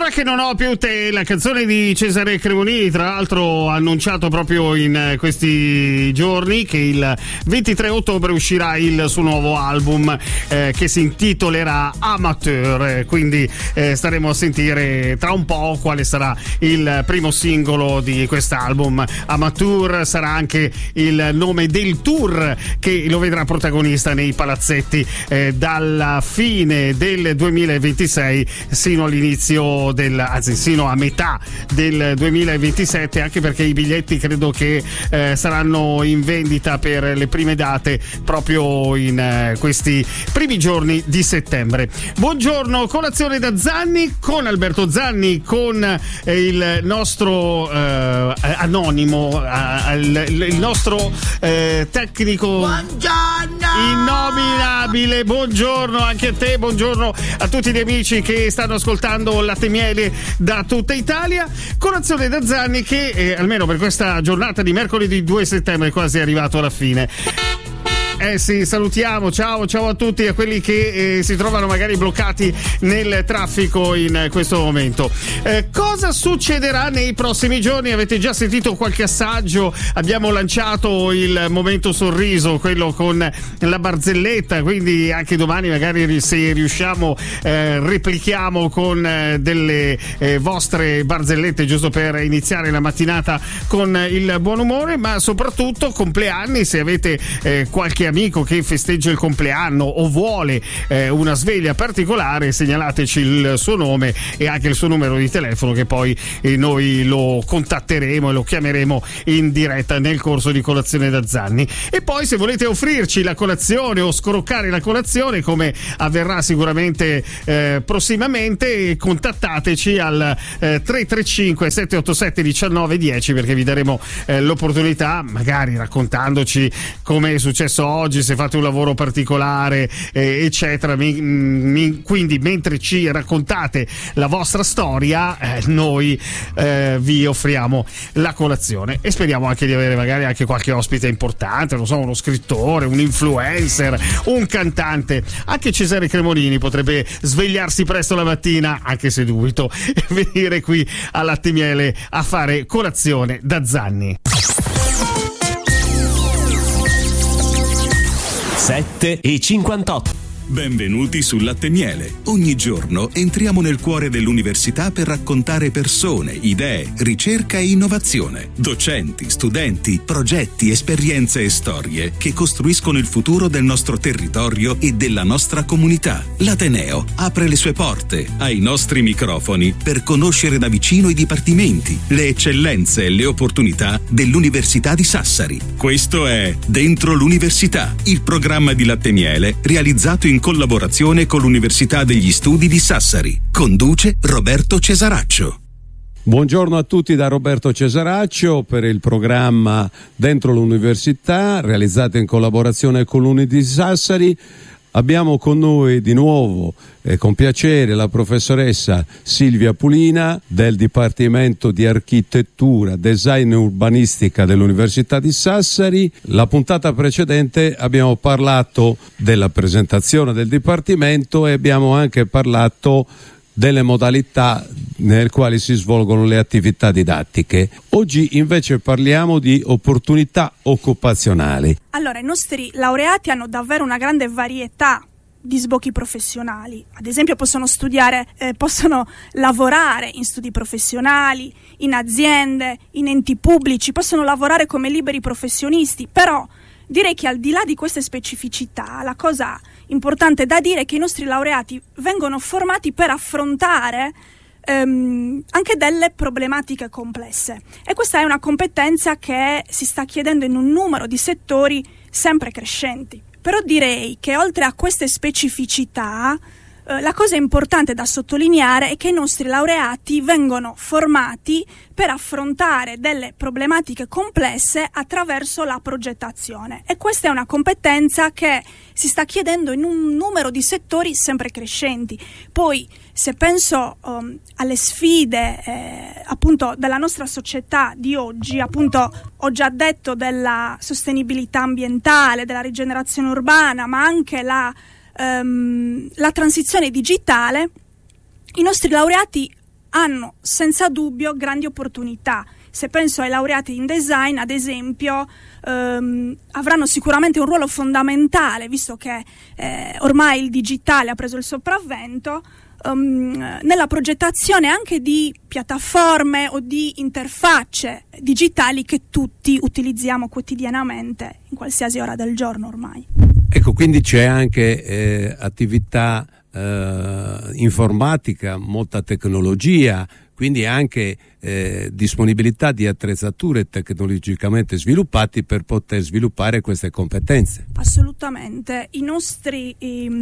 Ora che non ho più te, la canzone di Cesare Cremonini, tra l'altro annunciato proprio in questi giorni che il 23 ottobre uscirà il suo nuovo album che si intitolerà Amateur, quindi staremo a sentire tra un po' quale sarà il primo singolo di quest'album. Amateur sarà anche il nome del tour che lo vedrà protagonista nei palazzetti dalla fine del 2026 sino all'inizio sino a metà del 2027, anche perché i biglietti credo che saranno in vendita per le prime date proprio in questi primi giorni di settembre. Buongiorno, colazione da Zanni con Alberto Zanni, con il nostro anonimo, il nostro tecnico innominabile. Buongiorno anche a te, buongiorno a tutti gli amici che stanno ascoltando Latte Miele da tutta Italia. Colazione da Zanni che almeno per questa giornata di mercoledì 2 settembre è quasi arrivato alla fine. Sì, salutiamo, ciao a tutti, a quelli che si trovano magari bloccati nel traffico in questo momento. Cosa succederà nei prossimi giorni? Avete già sentito qualche assaggio? Abbiamo lanciato il momento sorriso, quello con la barzelletta, quindi anche domani magari se riusciamo replichiamo con delle vostre barzellette, giusto per iniziare la mattinata con il buon umore, ma soprattutto compleanni. Se avete qualche amico che festeggia il compleanno o vuole una sveglia particolare, segnalateci il suo nome e anche il suo numero di telefono, che poi noi lo contatteremo e lo chiameremo in diretta nel corso di Colazione da Zanni. E poi se volete offrirci la colazione o scroccare la colazione, come avverrà sicuramente prossimamente, contattateci al 335 787 1910, perché vi daremo l'opportunità, magari raccontandoci come è successo oggi, se fate un lavoro particolare, eccetera. Quindi mentre ci raccontate la vostra storia, noi vi offriamo la colazione e speriamo anche di avere magari anche qualche ospite importante, non so, uno scrittore, un influencer, un cantante. Anche Cesare Cremonini potrebbe svegliarsi presto la mattina, anche se dubito, e venire qui a Latte Miele a fare colazione da Zanni. 7:58. Benvenuti su Latte Miele. Ogni giorno entriamo nel cuore dell'università per raccontare persone, idee, ricerca e innovazione. Docenti, studenti, progetti, esperienze e storie che costruiscono il futuro del nostro territorio e della nostra comunità. L'Ateneo apre le sue porte ai nostri microfoni per conoscere da vicino i dipartimenti, le eccellenze e le opportunità dell'Università di Sassari. Questo è Dentro l'Università, il programma di Latte Miele realizzato in collaborazione con l'Università degli Studi di Sassari. Conduce Roberto Cesaraccio. Buongiorno a tutti da Roberto Cesaraccio per il programma Dentro l'Università, realizzato in collaborazione con l'Uni di Sassari. Abbiamo con noi di nuovo con piacere la professoressa Silvia Pulina del Dipartimento di Architettura, Design e Urbanistica dell'Università di Sassari. La puntata precedente abbiamo parlato della presentazione del Dipartimento e abbiamo anche parlato delle modalità nelle quali si svolgono le attività didattiche. Oggi invece parliamo di opportunità occupazionali. Allora, i nostri laureati hanno davvero una grande varietà di sbocchi professionali. Ad esempio possono studiare, possono lavorare in studi professionali, in aziende, in enti pubblici, possono lavorare come liberi professionisti, però direi che al di là di queste specificità, la cosa importante da dire è che i nostri laureati vengono formati per affrontare anche delle problematiche complesse, e questa è una competenza che si sta chiedendo in un numero di settori sempre crescenti. Però direi che oltre a queste specificità la cosa importante da sottolineare è che i nostri laureati vengono formati per affrontare delle problematiche complesse attraverso la progettazione, e questa è una competenza che si sta chiedendo in un numero di settori sempre crescenti. Poi se penso alle sfide appunto della nostra società di oggi, appunto ho già detto della sostenibilità ambientale, della rigenerazione urbana, ma anche la transizione digitale, i nostri laureati hanno senza dubbio grandi opportunità. Se penso ai laureati in design, ad esempio, avranno sicuramente un ruolo fondamentale, visto che ormai il digitale ha preso il sopravvento, nella progettazione anche di piattaforme o di interfacce digitali che tutti utilizziamo quotidianamente in qualsiasi ora del giorno ormai. Ecco, quindi c'è anche attività informatica, molta tecnologia, quindi anche disponibilità di attrezzature tecnologicamente sviluppati per poter sviluppare queste competenze. Assolutamente, i nostri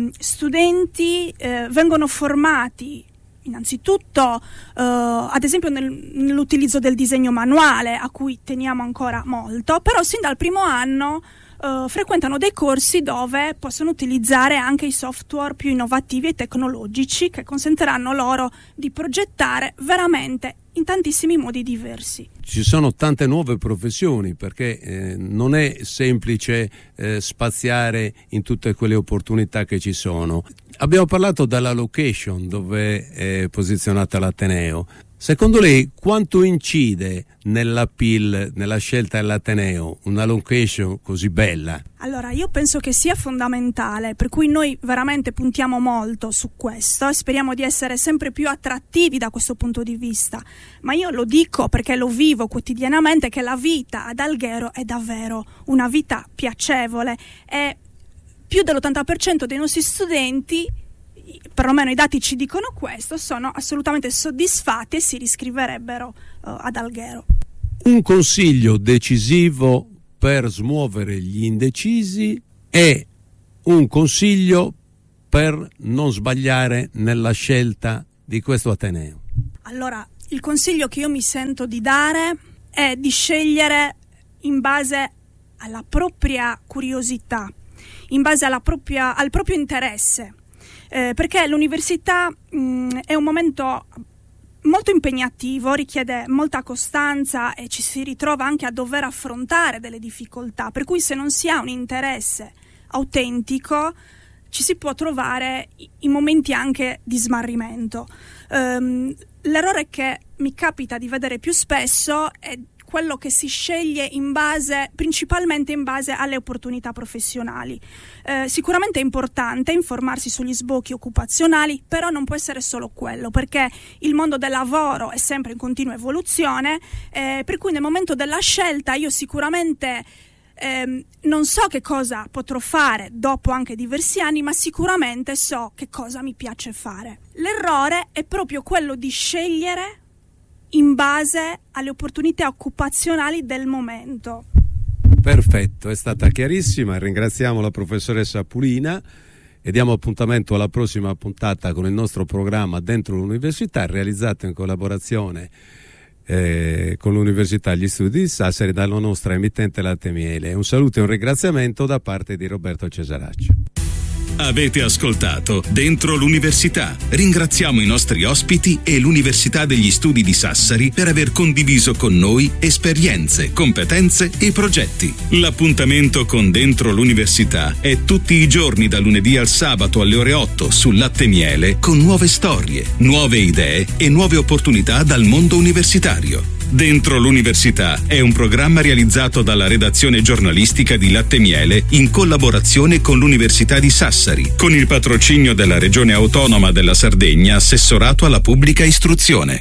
studenti vengono formati innanzitutto ad esempio nell'utilizzo del disegno manuale, a cui teniamo ancora molto, però sin dal primo anno frequentano dei corsi dove possono utilizzare anche i software più innovativi e tecnologici che consentiranno loro di progettare veramente in tantissimi modi diversi. Ci sono tante nuove professioni, perché non è semplice spaziare in tutte quelle opportunità che ci sono. Abbiamo parlato della location dove è posizionata l'Ateneo. Secondo lei quanto incide nell'appeal, nella scelta dell'Ateneo, una location così bella? Allora, io penso che sia fondamentale, per cui noi veramente puntiamo molto su questo e speriamo di essere sempre più attrattivi da questo punto di vista. Ma io lo dico perché lo vivo quotidianamente, che la vita ad Alghero è davvero una vita piacevole e più dell'80% dei nostri studenti, perlomeno i dati ci dicono questo, sono assolutamente soddisfatti e si riscriverebbero ad Alghero. Un consiglio decisivo per smuovere gli indecisi e un consiglio per non sbagliare nella scelta di questo Ateneo. Allora, il consiglio che io mi sento di dare è di scegliere in base alla propria curiosità, in base al proprio interesse. Perché l'università è un momento molto impegnativo, richiede molta costanza e ci si ritrova anche a dover affrontare delle difficoltà, per cui se non si ha un interesse autentico ci si può trovare in momenti anche di smarrimento. L'errore che mi capita di vedere più spesso è quello che si sceglie principalmente in base alle opportunità professionali. Sicuramente è importante informarsi sugli sbocchi occupazionali, però non può essere solo quello, perché il mondo del lavoro è sempre in continua evoluzione, per cui nel momento della scelta io sicuramente non so che cosa potrò fare dopo anche diversi anni, ma sicuramente so che cosa mi piace fare. L'errore è proprio quello di scegliere in base alle opportunità occupazionali del momento. Perfetto, è stata chiarissima. Ringraziamo la professoressa Pulina e diamo appuntamento alla prossima puntata con il nostro programma Dentro l'Università, realizzato in collaborazione con l'Università e gli Studi di Sassari dalla nostra emittente Latte Miele. Un saluto e un ringraziamento da parte di Roberto Cesaraccio. Avete ascoltato Dentro l'Università. Ringraziamo i nostri ospiti e l'Università degli Studi di Sassari per aver condiviso con noi esperienze, competenze e progetti. L'appuntamento con Dentro l'Università è tutti i giorni da lunedì al sabato alle ore 8 su Latte Miele, con nuove storie, nuove idee e nuove opportunità dal mondo universitario. Dentro l'Università è un programma realizzato dalla redazione giornalistica di Latte Miele in collaborazione con l'Università di Sassari, con il patrocinio della Regione Autonoma della Sardegna, assessorato alla pubblica istruzione.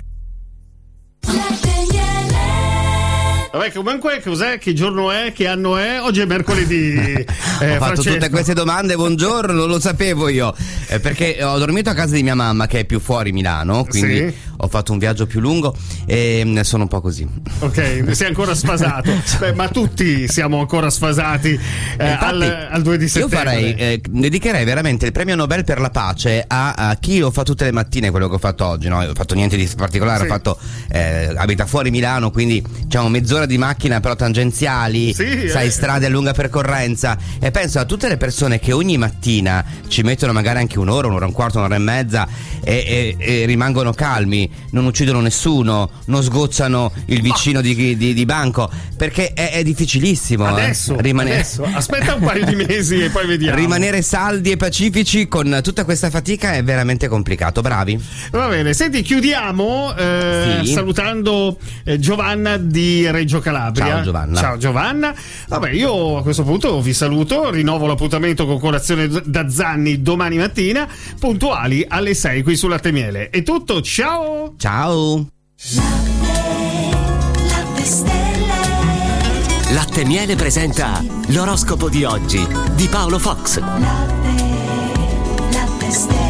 Vabbè, comunque cos'è? Che giorno è? Che anno è? Oggi è mercoledì. Ho fatto tutte queste domande, buongiorno, non lo sapevo io, perché ho dormito a casa di mia mamma che è più fuori Milano, quindi sì, ho fatto un viaggio più lungo e sono un po' così. Ok, sei ancora sfasato. Beh, ma tutti siamo ancora sfasati al 2 di settembre. Io dedicherei veramente il premio Nobel per la pace a chi lo fa tutte le mattine, quello che ho fatto oggi, no? Ho fatto niente di particolare, sì. Ho fatto abita fuori Milano, quindi diciamo mezz'ora di macchina però tangenziali, sì, sai, strade a lunga percorrenza, e penso a tutte le persone che ogni mattina ci mettono magari anche un'ora e un quarto, un'ora e mezza e rimangono calmi non uccidono nessuno, non sgozzano il vicino di banco, perché è difficilissimo adesso, aspetta un paio di mesi e poi vediamo. Rimanere saldi e pacifici con tutta questa fatica è veramente complicato. Bravi. Va bene, senti, chiudiamo salutando Giovanna di Reggio Calabria. Ciao Giovanna. Vabbè, io a questo punto vi saluto, rinnovo l'appuntamento con Colazione da Zanni domani mattina, puntuali alle 6 qui su Latte e Miele. È tutto, ciao! Ciao! Latte e Miele presenta l'oroscopo di oggi di Paolo Fox. Latte Stelle.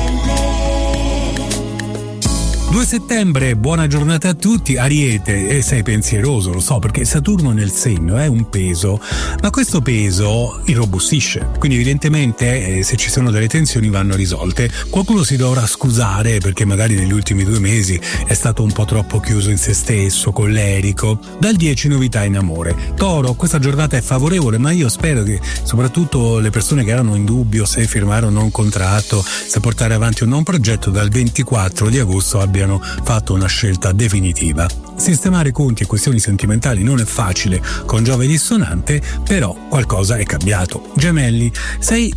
2 settembre, buona giornata a tutti. Ariete, e sei pensieroso, lo so, perché Saturno nel segno è un peso, ma questo peso irrobustisce, quindi evidentemente se ci sono delle tensioni vanno risolte. Qualcuno si dovrà scusare perché magari negli ultimi 2 mesi è stato un po' troppo chiuso in se stesso, collerico. Dal 10 novità in amore. Toro, questa giornata è favorevole, ma io spero che soprattutto le persone che erano in dubbio se firmare o no un contratto, se portare avanti o no un progetto, dal 24 di agosto abbiano fatto una scelta definitiva. Sistemare conti e questioni sentimentali non è facile con Giove dissonante, però qualcosa è cambiato. Gemelli, sei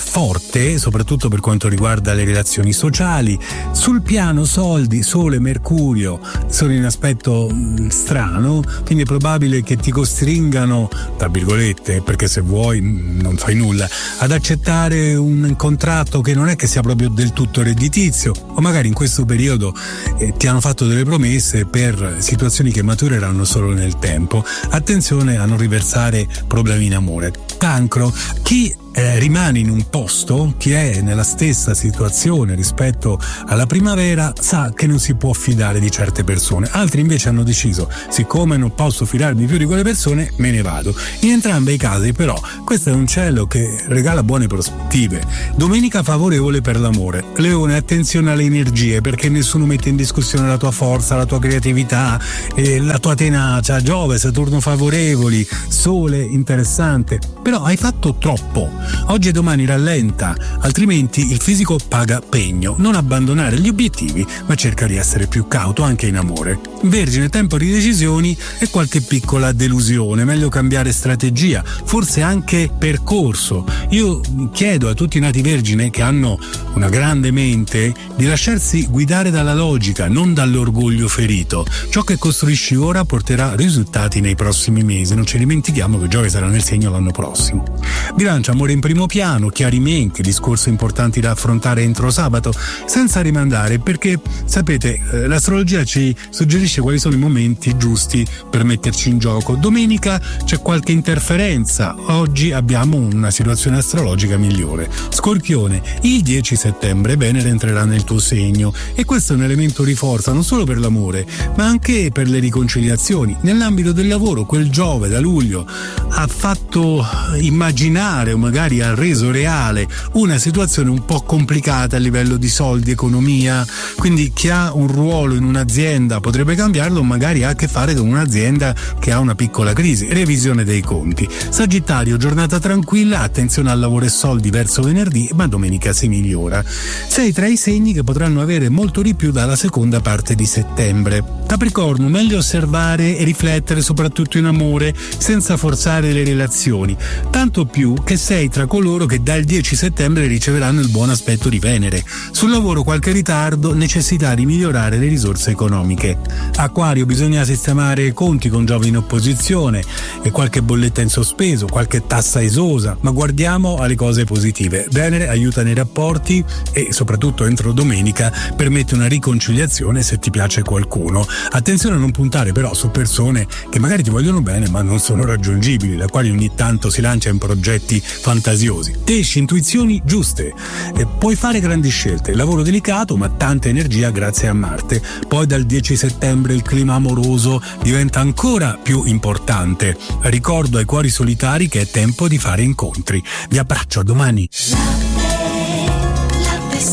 forte soprattutto per quanto riguarda le relazioni sociali. Sul piano soldi, Sole e Mercurio sono in aspetto strano, quindi è probabile che ti costringano, tra virgolette, perché se vuoi non fai nulla, ad accettare un contratto che non è che sia proprio del tutto redditizio, o magari in questo periodo ti hanno fatto delle promesse per situazioni che matureranno solo nel tempo. Attenzione a non riversare problemi in amore. Cancro, chi rimane in un posto, chi è nella stessa situazione rispetto alla primavera, sa che non si può fidare di certe persone. Altri invece hanno deciso, siccome non posso fidarmi più di quelle persone, me ne vado. In entrambi i casi però questo è un cielo che regala buone prospettive. Domenica favorevole per l'amore. Leone, attenzione alle energie, perché nessuno mette in discussione la tua forza, la tua creatività, la tua tenacia. Giove, Saturno favorevoli, Sole interessante, però hai fatto troppo. Oggi e domani rallenta, altrimenti il fisico paga pegno. Non abbandonare gli obiettivi, ma cerca di essere più cauto anche in amore. Vergine, tempo di decisioni e qualche piccola delusione, meglio cambiare strategia, forse anche percorso. Io chiedo a tutti i nati vergine che hanno una grande mente di lasciarsi guidare dalla logica, non dall'orgoglio ferito. Ciò che costruisci ora porterà risultati nei prossimi mesi, non ci dimentichiamo che Giove sarà nel segno l'anno prossimo. Bilancia, amore in primo piano, chiarimenti, discorsi importanti da affrontare entro sabato, senza rimandare, perché sapete, l'astrologia ci suggerisce quali sono i momenti giusti per metterci in gioco. Domenica c'è qualche interferenza, oggi abbiamo una situazione astrologica migliore. Scorpione, il 10 settembre Venere entrerà nel tuo segno e questo è un elemento di forza non solo per l'amore, ma anche per le riconciliazioni. Nell'ambito del lavoro quel Giove da luglio ha fatto immaginare o magari ha reso reale una situazione un po' complicata a livello di soldi, economia, quindi chi ha un ruolo in un'azienda potrebbe cambiarlo, magari ha a che fare con un'azienda che ha una piccola crisi. Revisione dei conti. Sagittario, giornata tranquilla, attenzione al lavoro e soldi verso venerdì, ma domenica si migliora. Sei tra i segni che potranno avere molto di più dalla seconda parte di settembre. Capricorno, meglio osservare e riflettere soprattutto in amore senza forzare le relazioni, tanto più che sei tra coloro che dal 10 settembre riceveranno il buon aspetto di Venere. Sul lavoro qualche ritardo, necessità di migliorare le risorse economiche. Acquario, bisogna sistemare i conti con Giove in opposizione e qualche bolletta in sospeso, qualche tassa esosa, ma guardiamo alle cose positive. Venere aiuta nei rapporti e soprattutto entro domenica permette una riconciliazione se ti piace qualcuno. Attenzione a non puntare però su persone che magari ti vogliono bene ma non sono raggiungibili, da quali ogni tanto si lancia in progetti fantasiosi. Pesci, intuizioni giuste, puoi fare grandi scelte, lavoro delicato ma tanta energia grazie a Marte. Poi dal 10 settembre il clima amoroso diventa ancora più importante. Ricordo ai cuori solitari che è tempo di fare incontri. Vi abbraccio, a domani.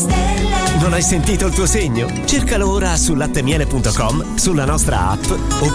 Non hai sentito il tuo segno? Cercalo ora su lattemiele.com, sulla nostra app o